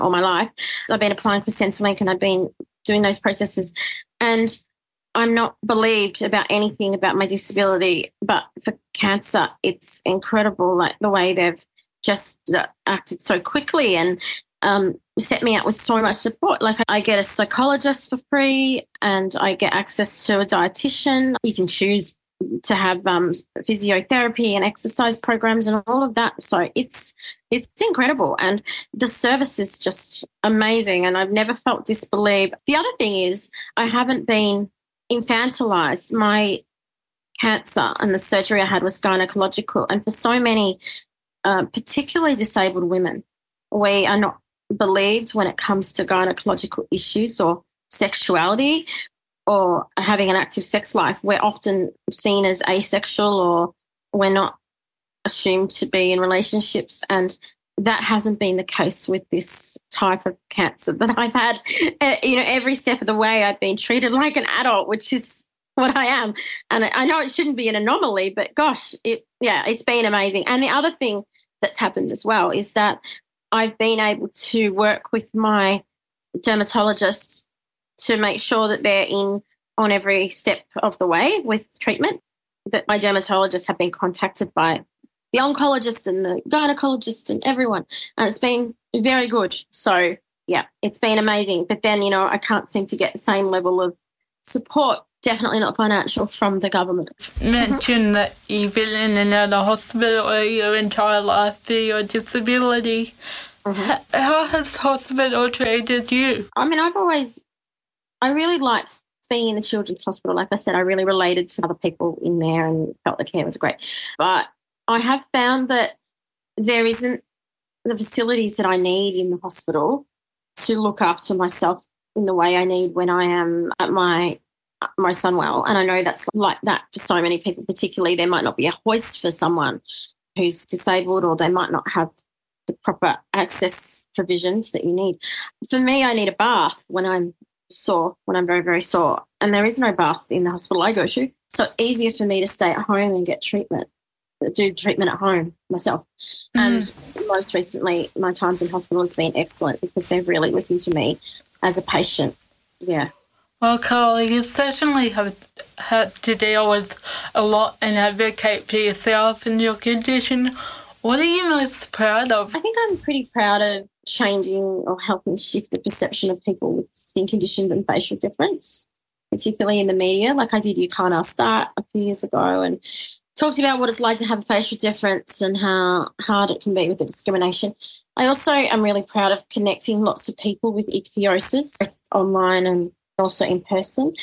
all my life. So I've been applying for Centrelink and I've been doing those processes, and I'm not believed about anything about my disability, but for cancer, it's incredible, like the way they've just acted so quickly and set me up with so much support. Like I get a psychologist for free and I get access to a dietitian. You can choose to have physiotherapy and exercise programs and all of that. So it's incredible, and the service is just amazing, and I've never felt disbelieved. The other thing is I haven't been infantilized. My cancer and the surgery I had was gynecological, and for so many particularly disabled women, we are not believed when it comes to gynecological issues or sexuality or having an active sex life. We're often seen as asexual, or we're not assumed to be in relationships, and that hasn't been the case with this type of cancer that I've had. Every step of the way I've been treated like an adult, which is what I am. And I know it shouldn't be an anomaly, but gosh, it's been amazing. And the other thing that's happened as well is that I've been able to work with my dermatologists to make sure that they're in on every step of the way with treatment. That my dermatologists have been contacted by the oncologist and the gynecologist and everyone, and it's been very good. So, yeah, it's been amazing. But then, I can't seem to get the same level of support, definitely not financial, from the government. You mentioned that you've been in and out of hospital your entire life for your disability. Mm-hmm. How has hospital treated you? I mean, I really liked being in the children's hospital. Like I said, I really related to other people in there and felt the care was great. But I have found that there isn't the facilities that I need in the hospital to look after myself in the way I need when I am at my Sunwell. And I know that's like that for so many people, particularly there might not be a hoist for someone who's disabled, or they might not have the proper access provisions that you need. For me, I need a bath when I'm sore, when I'm very, very sore, and there is no bath in the hospital I go to. So it's easier for me to stay at home and get treatment, do treatment at home myself. And most recently, my times in hospital has been excellent because they've really listened to me as a patient. Yeah. Well, Carly, you certainly have had to deal with a lot and advocate for yourself and your condition. What are you most proud of? I think I'm pretty proud of changing or helping shift the perception of people with skin conditions and facial difference, particularly in the media. Like I did You Can't Ask That a few years ago and talked about what it's like to have a facial difference and how hard it can be with the discrimination. I also am really proud of connecting lots of people with ichthyosis, both online and also in person.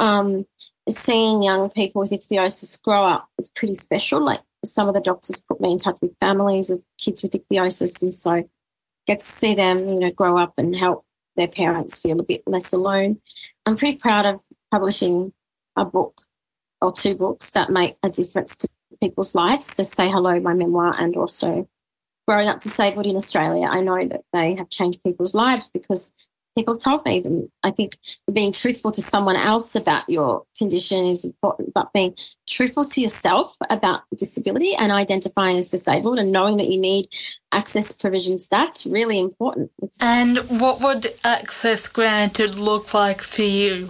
Seeing young people with ichthyosis grow up is pretty special. Like some of the doctors put me in touch with families of kids with ichthyosis, and so get to see them, grow up and help their parents feel a bit less alone. I'm pretty proud of publishing a book or two books that make a difference to people's lives. So Say Hello, my memoir, and also Growing Up Disabled in Australia. I know that they have changed people's lives because people told me them. I think being truthful to someone else about your condition is important, but being truthful to yourself about disability and identifying as disabled and knowing that you need access provisions, that's really important. And what would access granted look like for you?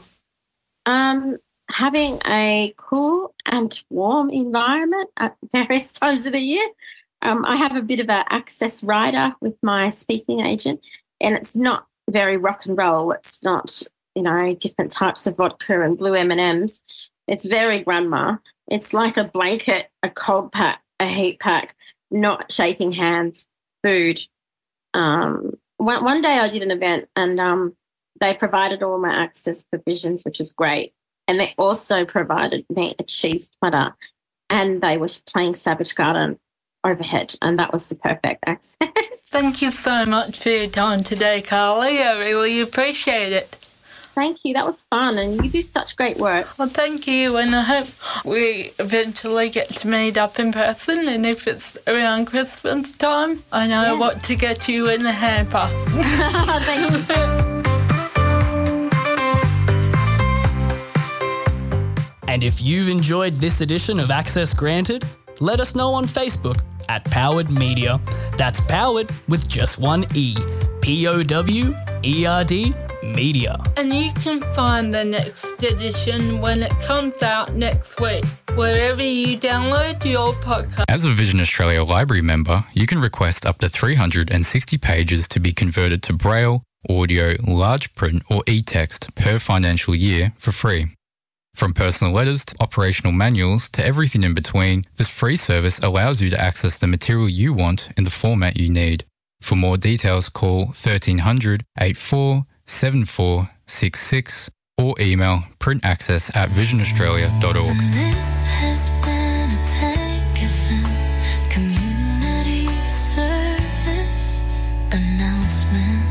Having a cool and warm environment at various times of the year. I have a bit of an access rider with my speaking agent, and it's not very rock and roll. It's not, different types of vodka and blue M&Ms. It's very grandma. It's like a blanket, a cold pack, a heat pack, not shaking hands, food. One day I did an event and they provided all my access provisions, which was great. And they also provided me a cheese platter, and they were playing Savage Garden overhead, and that was the perfect access. Thank you so much for your time today, Carly. I really appreciate it. Thank you. That was fun, and you do such great work. Well, thank you, and I hope we eventually get to meet up in person, and if it's around Christmas time, I know what to get you in the hamper. Thank you. And if you've enjoyed this edition of Access Granted, let us know on Facebook at Powered Media. That's Powered with just one E. POWERD Media. And you can find the next edition when it comes out next week, wherever you download your podcast. As a Vision Australia Library member, you can request up to 360 pages to be converted to Braille, audio, large print or e-text per financial year for free. From personal letters to operational manuals to everything in between, this free service allows you to access the material you want in the format you need. For more details, call 1300 84 7466 or email printaccess@visionaustralia.org. This has been a Take-FM community service announcement.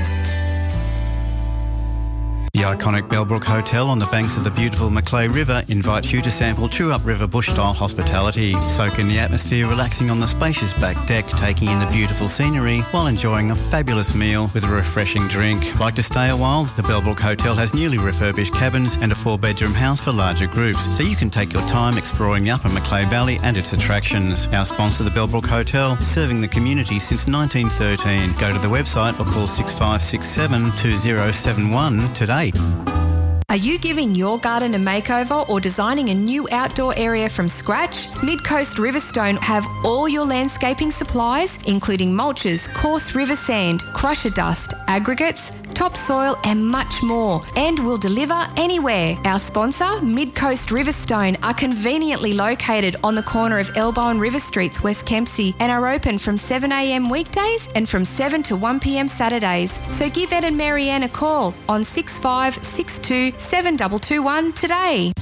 The iconic Bellbrook Hotel on the banks of the beautiful Macleay River invites you to sample true upriver bush-style hospitality. Soak in the atmosphere, relaxing on the spacious back deck, taking in the beautiful scenery while enjoying a fabulous meal with a refreshing drink. Like to stay a while? The Bellbrook Hotel has newly refurbished cabins and a 4-bedroom house for larger groups, so you can take your time exploring the upper Macleay Valley and its attractions. Our sponsor, the Bellbrook Hotel, serving the community since 1913. Go to the website or call 6567 2071 today. Are you giving your garden a makeover or designing a new outdoor area from scratch? Mid-Coast Riverstone have all your landscaping supplies, including mulches, coarse river sand, crusher dust, aggregates, topsoil and much more, and will deliver anywhere. Our sponsor, Mid-Coast Riverstone, are conveniently located on the corner of Elbow and River Streets, West Kempsey, and are open from 7am weekdays and from 7 to 1pm Saturdays. So give Ed and Marianne a call on 6562 7221 today.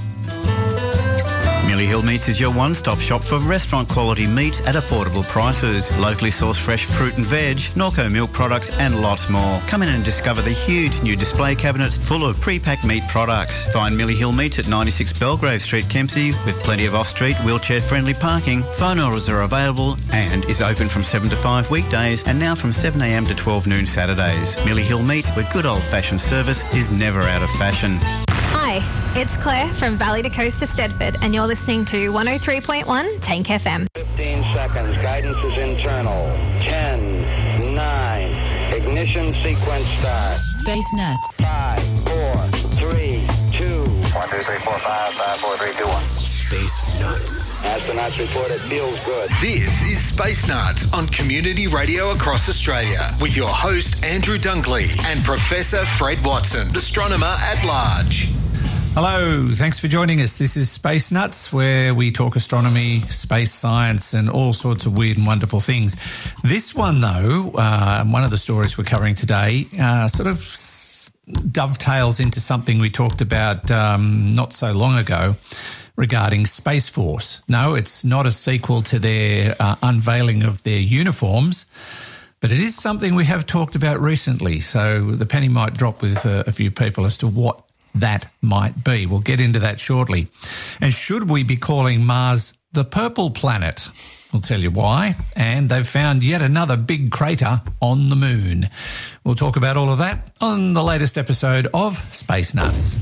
Millie Hill Meats is your one-stop shop for restaurant-quality meats at affordable prices. Locally sourced fresh fruit and veg, Norco milk products and lots more. Come in and discover the huge new display cabinets full of pre-packed meat products. Find Millie Hill Meats at 96 Belgrave Street, Kempsey, with plenty of off-street, wheelchair-friendly parking. Phone orders are available and is open from 7 to 5 weekdays and now from 7am to 12 noon Saturdays. Millie Hill Meats, where good old-fashioned service is never out of fashion. Hi, it's Claire from Valley to Coast to Stedford, and you're listening to 103.1 Tank FM. 15 seconds. Guidance is internal. 10, 9. Ignition sequence start. Space Nuts. 5, 4, 3, 2. 1, 2, 3, 4, 5, 5, 4, 3, 2, 1. Space Nuts. Astronauts report it feels good. This is Space Nuts on Community Radio across Australia with your host Andrew Dunkley and Professor Fred Watson, astronomer at large. Hello, thanks for joining us. This is Space Nuts, where we talk astronomy, space science and all sorts of weird and wonderful things. This one, though, one of the stories we're covering today, sort of dovetails into something we talked about not so long ago regarding Space Force. No, it's not a sequel to their unveiling of their uniforms, but it is something we have talked about recently, so the penny might drop with a few people as to what that might be. We'll get into that shortly. And should we be calling Mars the purple planet? We'll tell you why. And they've found yet another big crater on the moon. We'll talk about all of that on the latest episode of Space Nuts.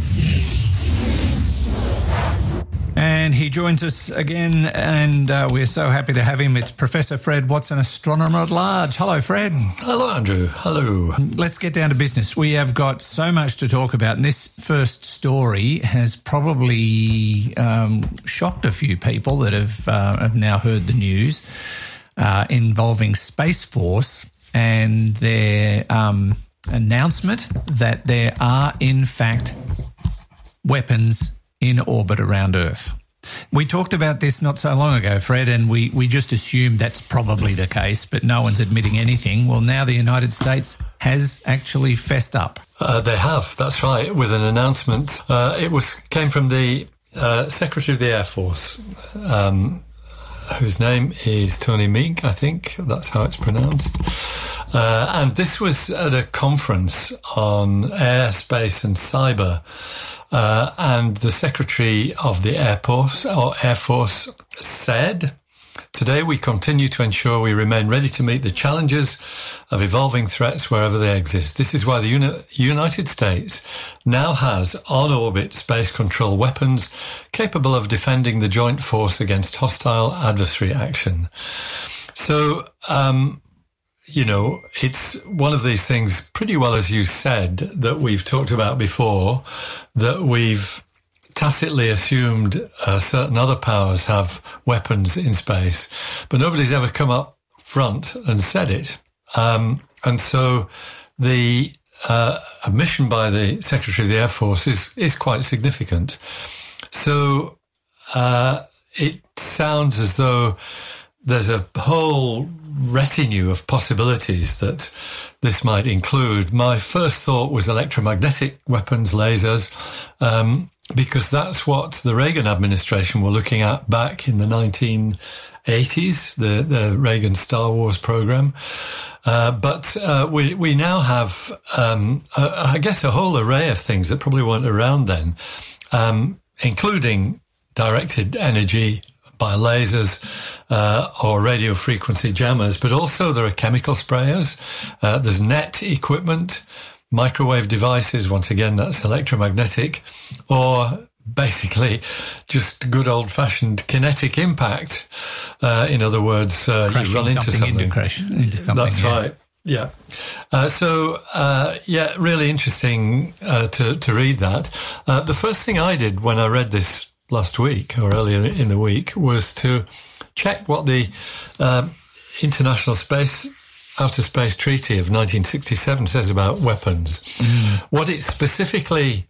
And he joins us again, and we're so happy to have him. It's Professor Fred Watson, astronomer at large. Hello, Fred. Hello, Andrew. Hello. Let's get down to business. We have got so much to talk about, and this first story has probably shocked a few people that have now heard the news involving Space Force and their announcement that there are, in fact, weapons in orbit around Earth. We talked about this not so long ago, Fred, and we just assumed that's probably the case, but no one's admitting anything. Well, now the United States has actually fessed up. They have, that's right, with an announcement. It came from the Secretary of the Air Force, whose name is Tony Meek, I think. That's how it's pronounced. And this was at a conference on airspace and cyber. And the Secretary of the Air Force said, "Today we continue to ensure we remain ready to meet the challenges of evolving threats wherever they exist. This is why the United States now has on-orbit space control weapons capable of defending the joint force against hostile adversary action." So, it's one of these things, pretty well as you said, that we've talked about before, that we've tacitly assumed certain other powers have weapons in space, but nobody's ever come up front and said it. And so the admission by the Secretary of the Air Force is quite significant. So it sounds as though there's a whole retinue of possibilities that this might include. My first thought was electromagnetic weapons, lasers, because that's what the Reagan administration were looking at back in the 1980s, the Reagan Star Wars program. But we now have, I guess, a whole array of things that probably weren't around then, including directed energy by lasers or radio frequency jammers, but also there are chemical sprayers, there's net equipment, microwave devices, once again, that's electromagnetic, or basically just good old-fashioned kinetic impact. In other words, you run into something. That's right. Yeah. Really interesting to read that. The first thing I did when I read this last week or earlier in the week was to check what the International Outer Space Treaty of 1967 says about weapons. What it specifically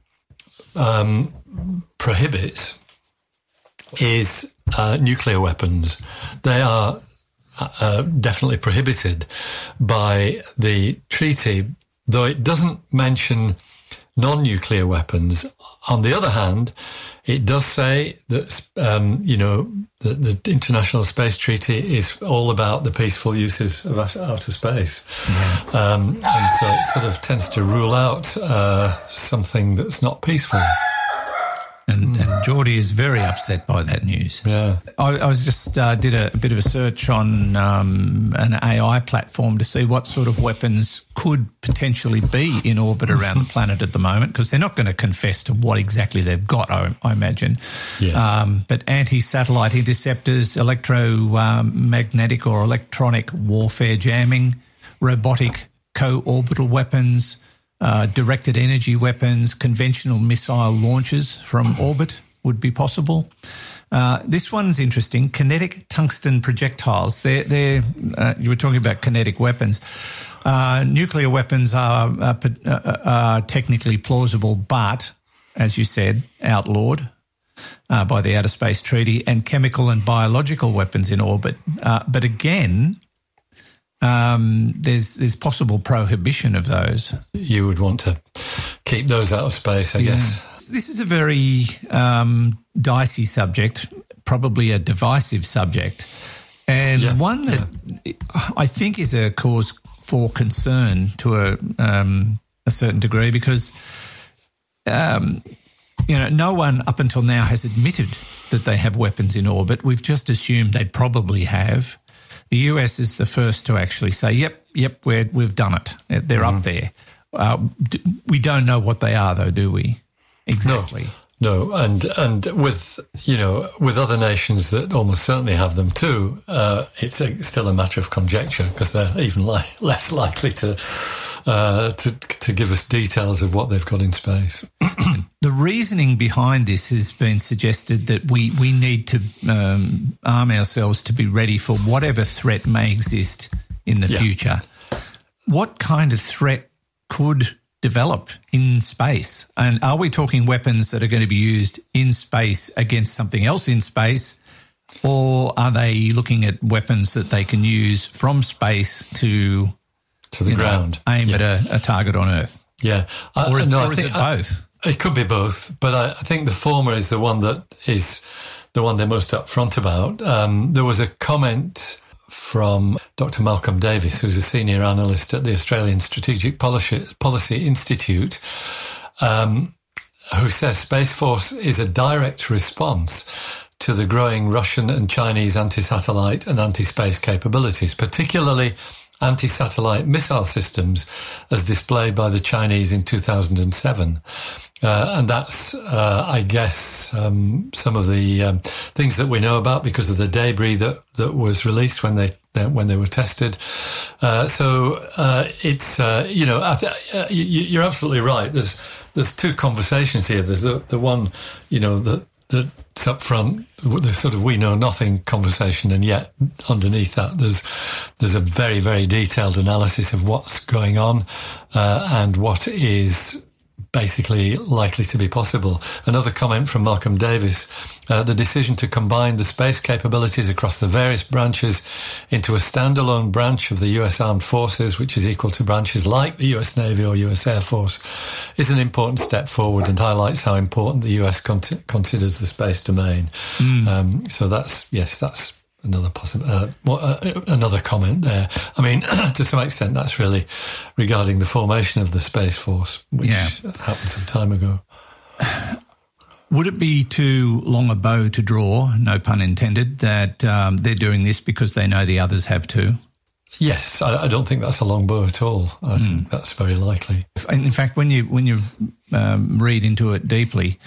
prohibits is nuclear weapons. They are definitely prohibited by the treaty, though it doesn't mention non-nuclear weapons. On the other hand, it does say that, that the International Space Treaty is all about the peaceful uses of outer space. Yeah. And so it sort of tends to rule out something that's not peaceful. And Geordie is very upset by that news. Yeah, I was just did a bit of a search on an AI platform to see what sort of weapons could potentially be in orbit around the planet at the moment, because they're not going to confess to what exactly they've got, I imagine. Yes. But anti-satellite interceptors, electromagnetic or electronic warfare jamming, robotic co-orbital weapons, directed energy weapons, conventional missile launches from orbit would be possible. This one's interesting. Kinetic tungsten projectiles. You were talking about kinetic weapons. Nuclear weapons are technically plausible, but, as you said, outlawed by the Outer Space Treaty, and chemical and biological weapons in orbit. But again, there's possible prohibition of those. You would want to keep those out of space, I guess. This is a very dicey subject, probably a divisive subject, and one that I think is a cause for concern to a certain degree, because no one up until now has admitted that they have weapons in orbit. We've just assumed they probably have. The US is the first to actually say, yep, we've done it. They're up there. We don't know what they are, though, do we? Exactly. No, and with other nations that almost certainly have them too, it's still a matter of conjecture, because they're even less likely to give us details of what they've got in space. The reasoning behind this has been suggested that we need to arm ourselves to be ready for whatever threat may exist in the future. What kind of threat could develop in space? And are we talking weapons that are going to be used in space against something else in space, or are they looking at weapons that they can use from space to the ground, aim at a target on Earth? Yeah. Or is it both? It could be both, but I think the former is the one that is the one they're most upfront about. There was a comment from Dr. Malcolm Davis, who's a senior analyst at the Australian Strategic Policy Institute, who says Space Force is a direct response to the growing Russian and Chinese anti-satellite and anti-space capabilities, particularly anti-satellite missile systems as displayed by the Chinese in 2007. And that's, I guess, some of the things that we know about because of the debris that was released when they were tested. It's you're absolutely right. There's two conversations here. There's the one, that's up front, the sort of we know nothing conversation, and yet underneath that there's a very, very detailed analysis of what's going on and what is basically likely to be possible. Another comment from Malcolm Davis, the decision to combine the space capabilities across the various branches into a standalone branch of the US Armed Forces, which is equal to branches like the US Navy or US Air Force, is an important step forward and highlights how important the US considers the space domain. So that's another another comment there. I mean, to some extent, that's really regarding the formation of the Space Force, which happened some time ago. Would it be too long a bow to draw, no pun intended, that they're doing this because they know the others have too? Yes, I don't think that's a long bow at all. I think that's very likely. In fact, when you read into it deeply,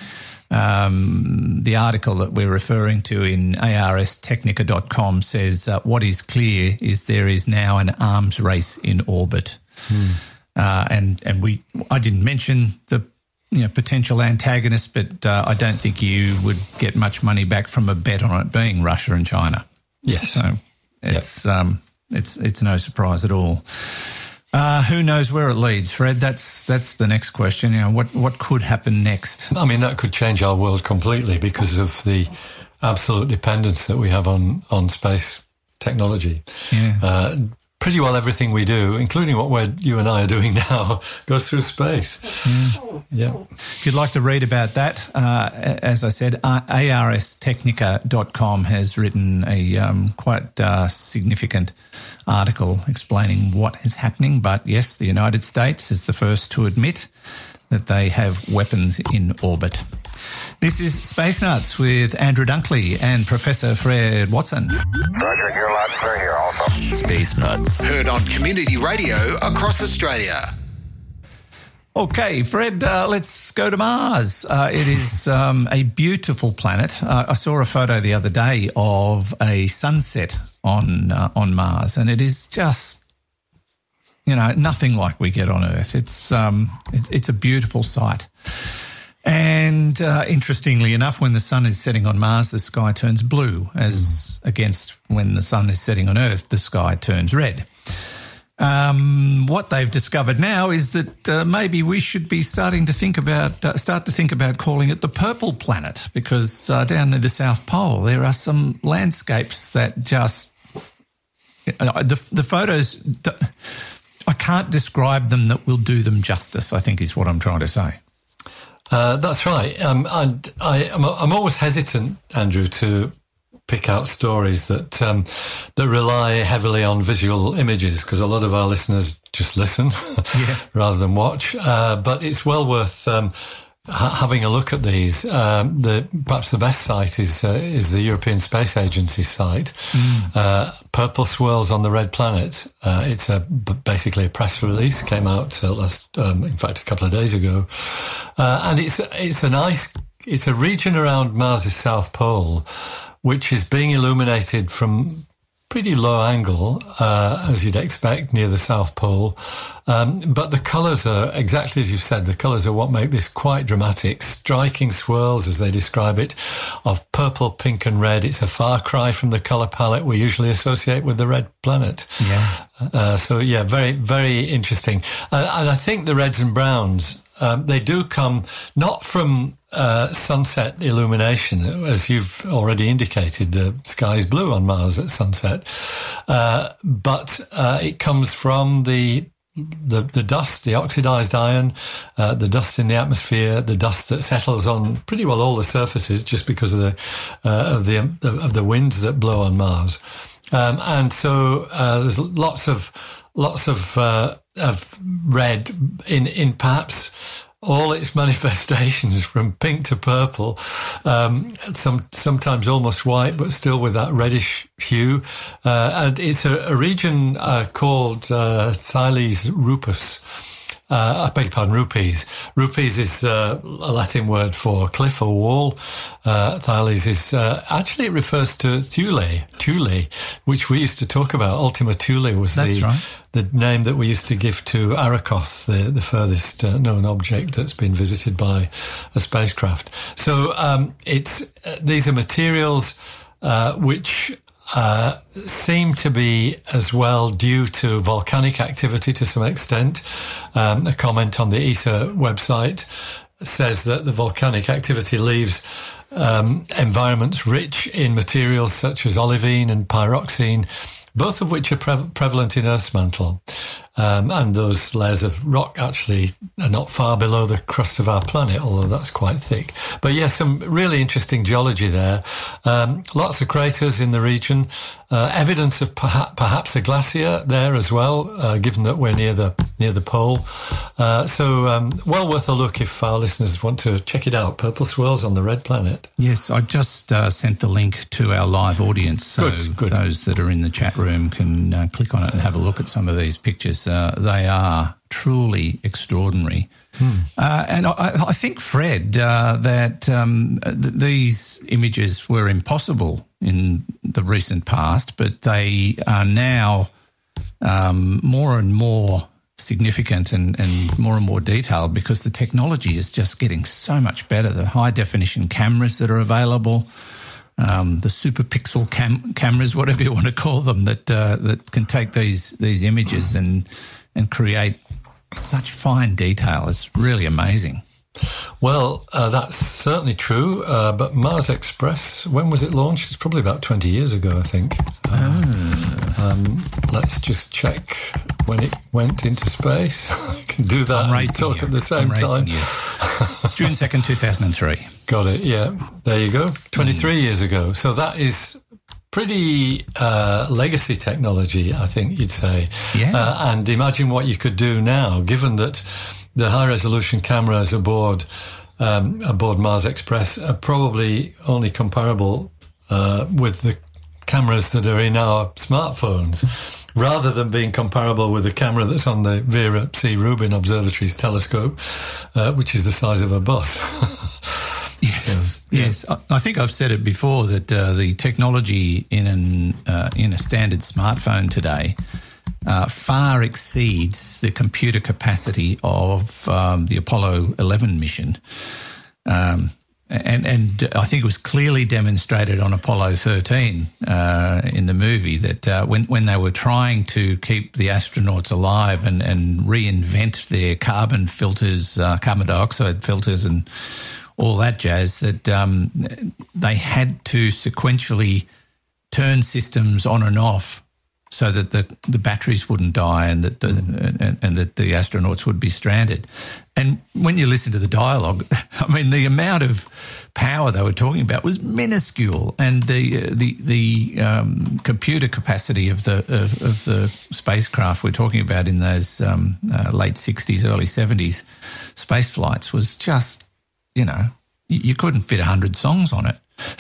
the article that we're referring to in arstechnica.com says what is clear is there is now an arms race in orbit. I didn't mention the potential antagonist, but I don't think you would get much money back from a bet on it being Russia and China. Yes. So it's no surprise at all. Who knows where it leads, Fred? That's the next question. What could happen next? I mean, that could change our world completely because of the absolute dependence that we have on space technology. Yeah. Pretty well everything we do, including what you and I are doing now, goes through space. Yeah. If you'd like to read about that, as I said, arstechnica.com has written a quite significant article explaining what is happening. But yes, the United States is the first to admit that they have weapons in orbit. This is Space Nuts with Andrew Dunkley and Professor Fred Watson. Roger, you're loud and clear here also. Space Nuts. Heard on community radio across Australia. Okay, Fred, let's go to Mars. It is a beautiful planet. I saw a photo the other day of a sunset on Mars, and it is just, nothing like we get on Earth. It's a beautiful sight. And interestingly enough, when the sun is setting on Mars, the sky turns blue, as against when the sun is setting on Earth, the sky turns red. What they've discovered now is that maybe we should be start to think about calling it the purple planet, because down near the South Pole there are some landscapes that just the photos. I can't describe them that will do them justice, I think is what I'm trying to say. That's right. I'm always hesitant, Andrew, to pick out stories that rely heavily on visual images, because a lot of our listeners just listen rather than watch. But it's well worth having a look at these. Perhaps the best site is the European Space Agency site. Purple swirls on the red planet. It's basically a press release, came out in fact, a couple of days ago, and it's a region around Mars' South Pole, which is being illuminated from pretty low angle, as you'd expect, near the South Pole. But the colours are, exactly as you've said, the colours are what make this quite dramatic. Striking swirls, as they describe it, of purple, pink and red. It's a far cry from the colour palette we usually associate with the red planet. Very, very interesting. And I think the reds and browns, they do come not from sunset illumination, as you've already indicated. The sky is blue on Mars at sunset, but it comes from the dust, the oxidized iron, the dust in the atmosphere, the dust that settles on pretty well all the surfaces, just because of the winds that blow on Mars, and so there's lots of red in perhaps all its manifestations, from pink to purple, sometimes almost white, but still with that reddish hue. And it's a region called Thales Rupus, I beg your pardon, rupees. Rupees is a Latin word for cliff or wall. Thales is, actually it refers to Thule, which we used to talk about. Ultima Thule was the name that we used to give to Arakoth, the furthest known object that's been visited by a spacecraft. So these are materials which seem to be as well due to volcanic activity to some extent. A comment on the ESA website says that the volcanic activity leaves environments rich in materials such as olivine and pyroxene, both of which are prevalent in Earth's mantle. And those layers of rock actually are not far below the crust of our planet, although that's quite thick. But yes, some really interesting geology there. Lots of craters in the region. Evidence of perhaps a glacier there as well, given that we're near the pole. So well worth a look if our listeners want to check it out. Purple Swirls on the Red Planet. Yes, I just sent the link to our live audience, so Good. Those that are in the chat room can click on it and have a look at some of these pictures. They are truly extraordinary. And I think, Fred, that these images were impossible in the recent past, but they are now more and more significant and more detailed because the technology is just getting so much better. The high-definition cameras that are available, the super pixel cameras, whatever you want to call them, that can take these images and create such fine detail. It's really amazing. Well, that's certainly true, but Mars Express, when was it launched? It's probably about 20 years ago, I think. Let's just check when it went into space. I can do that and talk at the same time. June 2nd, 2003. Got it, yeah. There you go, 23 years ago. So that is pretty legacy technology, I think you'd say. Yeah. And imagine what you could do now, given that the high-resolution cameras aboard Mars Express are probably only comparable with the cameras that are in our smartphones, rather than being comparable with the camera that's on the Vera C. Rubin Observatory's telescope, which is the size of a bus. Yes. I think I've said it before that the technology in a standard smartphone today far exceeds the computer capacity of the Apollo 11 mission. And I think it was clearly demonstrated on Apollo 13 in the movie that when they were trying to keep the astronauts alive and reinvent their carbon filters, carbon dioxide filters and all that jazz, that they had to sequentially turn systems on and off so that the batteries wouldn't die and that the astronauts would be stranded. And when you listen to the dialogue, I mean, the amount of power they were talking about was minuscule, and the computer capacity of the spacecraft we're talking about in those late 60s, early 70s space flights was just, you couldn't fit 100 songs on it.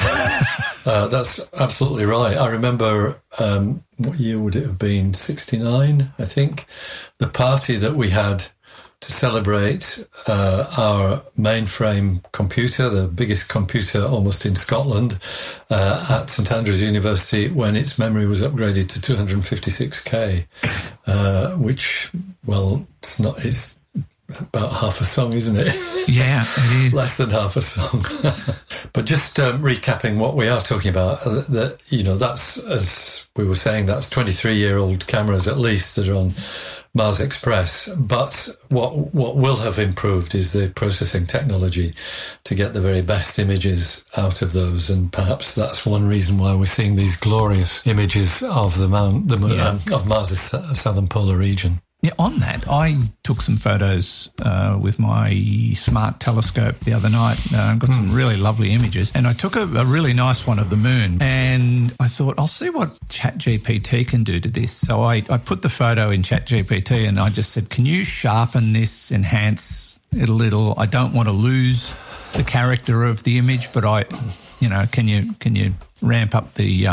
That's absolutely right. I remember, what year would it have been? 69, I think. The party that we had to celebrate our mainframe computer, the biggest computer almost in Scotland, at St Andrews University, when its memory was upgraded to 256K, which, well, it's about half a song, isn't it? Yeah, it is. Less than half a song. But just recapping what we are talking about, that's, as we were saying, that's 23-year-old cameras at least that are on Mars Express. But what will have improved is the processing technology to get the very best images out of those. And perhaps that's one reason why we're seeing these glorious images of of Mars's southern polar region. Yeah, on that, I took some photos with my smart telescope the other night. Got some really lovely images. And I took a really nice one of the moon. And I thought, I'll see what ChatGPT can do to this. So I put the photo in ChatGPT and I just said, can you sharpen this, enhance it a little? I don't want to lose the character of the image, but can you ramp up the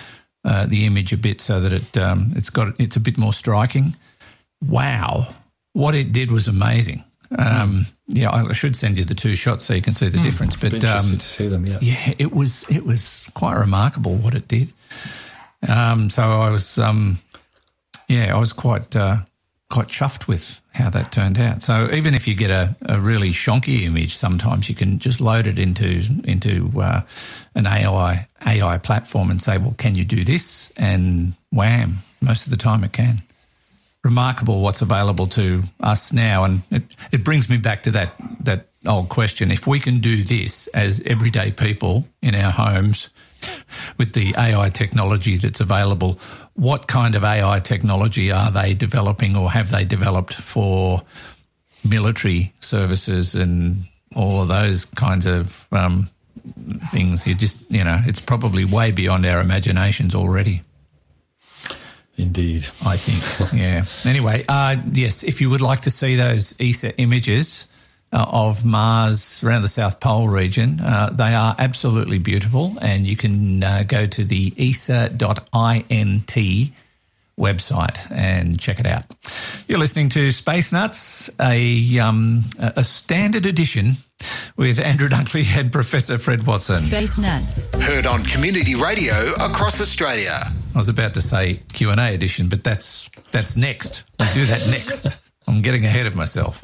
image a bit so that it's a bit more striking? Wow. what it did was amazing. Yeah, I should send you the two shots so you can see the difference. But interested to see them. Yeah, it was quite remarkable what it did. So I was quite chuffed with how that turned out. So even if you get a really shonky image, sometimes you can just load it into an AI platform and say, well, can you do this? And wham, most of the time it can. Remarkable what's available to us now. And it brings me back to that old question. If we can do this as everyday people in our homes with the AI technology that's available, what kind of AI technology are they developing or have they developed for military services and all of those kinds of things? It's probably way beyond our imaginations already. Indeed. I think, yeah. Anyway, yes, if you would like to see those ESA images of Mars around the South Pole region, they are absolutely beautiful, and you can go to the ESA.int website and check it out. You're listening to Space Nuts, a standard edition with Andrew Dunkley and Professor Fred Watson. Space Nuts. Heard on Community Radio across Australia. I was about to say Q&A edition, but that's next. We'll do that next. I'm getting ahead of myself.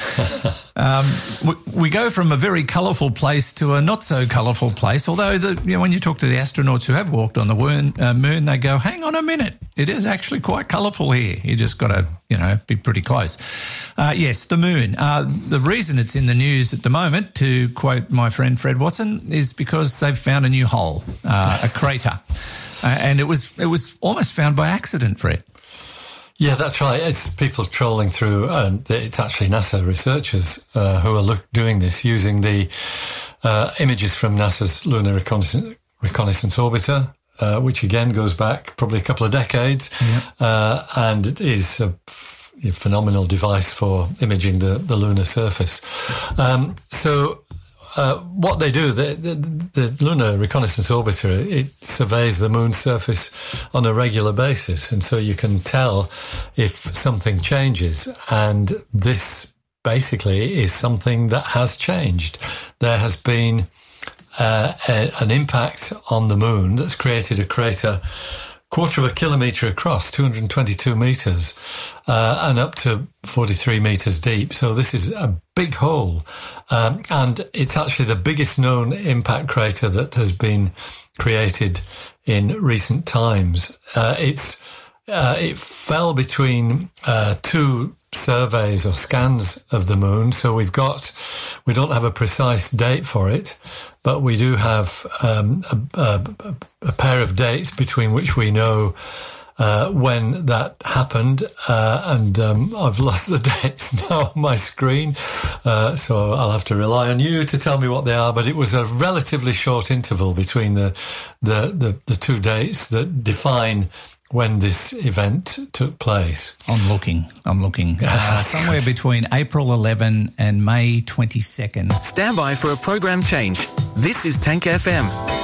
We go from a very colourful place to a not so colourful place, although when you talk to the astronauts who have walked on the moon, they go, hang on a minute, it is actually quite colourful here. You just got to, be pretty close. Yes, the moon. The reason it's in the news at the moment, to quote my friend Fred Watson, is because they've found a new hole, a crater. And it was almost found by accident, Fred. Yeah, that's right. It's people trolling through, and it's actually NASA researchers who are doing this using the images from NASA's Lunar Reconnaissance Orbiter, which again goes back probably a couple of decades, and it is a phenomenal device for imaging the lunar surface. What they do, the Lunar Reconnaissance Orbiter, it surveys the moon's surface on a regular basis, and so you can tell if something changes, and this basically is something that has changed. There has been an impact on the moon that's created a crater 1/4 kilometre across, 222 metres, and up to 43 metres deep. So this is a big hole. And it's actually the biggest known impact crater that has been created in recent times. It fell between two surveys or scans of the moon. So we don't have a precise date for it, but we do have a pair of dates between which we know when that happened, and I've lost the dates now on my screen, so I'll have to rely on you to tell me what they are. But it was a relatively short interval between the two dates that define when this event took place. I'm looking. Somewhere between April 11 and May 22nd. Stand by for a program change. This is Tank FM.